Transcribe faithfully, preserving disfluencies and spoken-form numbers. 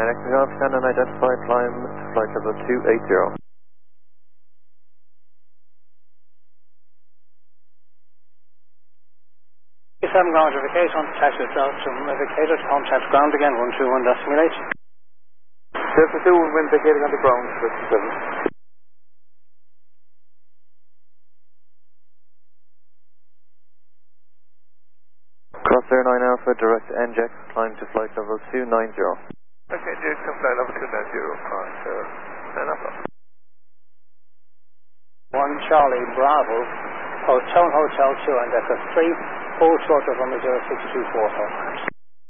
nine X Golf, stand unidentified, climb to flight level two eighty. seven ground to vacate on taxi out to vacated, contact ground again, one two one decimal eight. Delta two, wind vacating on the ground, fifty-seven. Crossair nine Alpha, direct N J A X, climb to flight level two ninety. Okay, J A X, flight level two ninety, Crossair nine Alpha. one Charlie Bravo, Hotel Hotel two, and that's a three, full short of on the zero six two four four.